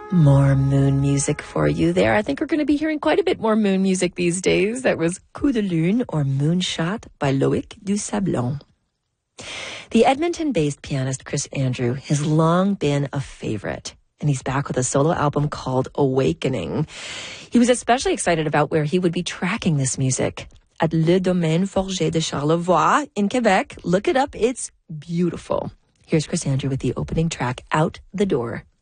More moon music for you there. I think we're going to be hearing quite a bit more moon music these days. That was Coup de Lune or Moonshot by Loïc du Sablon. The Edmonton-based pianist Chris Andrew has long been a favorite, and he's back with a solo album called Awakening. He was especially excited about where he would be tracking this music. At Le Domaine Forget de Charlevoix in Quebec. Look it up. It's beautiful. Here's Chris Andrew with the opening track, Out the Door.